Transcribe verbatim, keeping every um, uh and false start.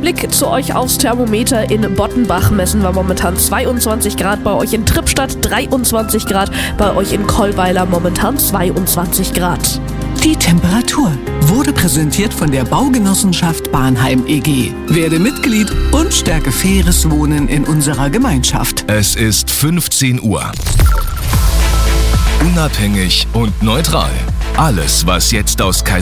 Blick zu euch aufs Thermometer. In Bottenbach messen wir momentan zweiundzwanzig Grad, bei euch in Trippstadt dreiundzwanzig Grad, bei euch in Kollweiler momentan zweiundzwanzig Grad. Die Temperatur wurde präsentiert von der Baugenossenschaft Bahnheim E G. Werde Mitglied und stärke faires Wohnen in unserer Gemeinschaft. Es ist fünfzehn Uhr. Unabhängig und neutral. Alles, was jetzt aus Kaiserslautern